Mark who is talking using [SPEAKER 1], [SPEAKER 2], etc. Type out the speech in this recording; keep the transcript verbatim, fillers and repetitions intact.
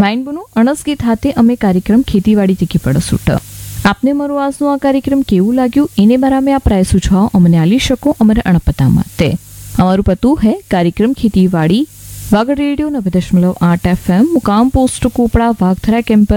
[SPEAKER 1] માઇન્ડબોનું અણસ ગીત હાથે અમે કાર્યક્રમ ખેતીવાડી તીખી પડસુટ આપને મારું આજનું આ કાર્યક્રમ કેવું લાગ્યું એને બારા મેં આપ રાય સુझाव અમને આલી શકો અમારા અણપતામાં તે અમારું પતું હે કાર્યક્રમ ખેતીવાડી વાગડ રેડિયો નब्बे दशमलव आठ एफ एम मुकाम पोस्ट कोपड़ा वागथरा कैंपस